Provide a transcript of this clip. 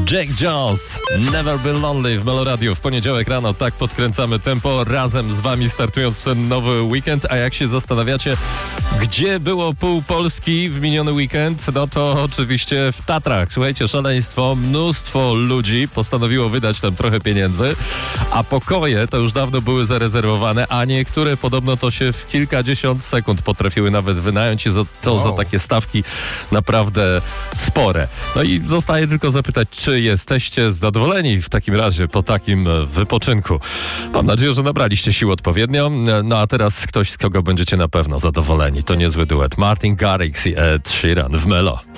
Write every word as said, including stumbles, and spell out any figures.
Jack Jones, Never Been Lonely w Meloradiu. W poniedziałek rano tak podkręcamy tempo, razem z wami startując ten nowy weekend. A jak się zastanawiacie, gdzie było pół Polski w miniony weekend, no to oczywiście w Tatrach. Słuchajcie, szaleństwo, mnóstwo ludzi postanowiło wydać tam trochę pieniędzy, a pokoje to już dawno były zarezerwowane, a niektóre podobno to się w kilkadziesiąt sekund potrafiły nawet wynająć i za, to wow. za takie stawki naprawdę spore. No i zostaje tylko zapytać, czy jesteście zadowoleni w takim razie po takim wypoczynku? Mam nadzieję, że nabraliście sił odpowiednio. No a teraz ktoś, z kogo będziecie na pewno zadowoleni. To niezły duet. Martin Garrix i Ed Sheeran w Melo.